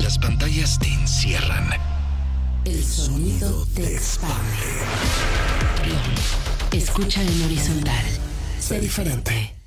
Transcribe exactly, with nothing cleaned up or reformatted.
las pantallas te encierran. El sonido te expande. Escucha en horizontal. Sé diferente.